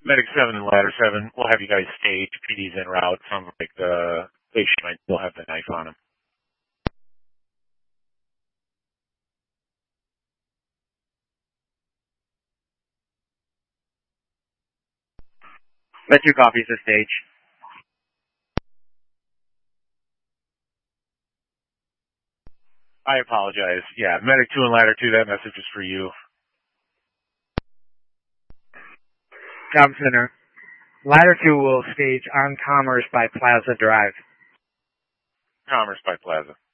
Medic 7 and Ladder 7, we'll have you guys stage. PD's en route. Sounds like the patient might still have the knife on him. Med 2 copies the stage. I apologize. Yeah, Medic 2 and Ladder 2, that message is for you. Job Center. Ladder 2 will stage on Commerce by Plaza Drive. Commerce by Plaza.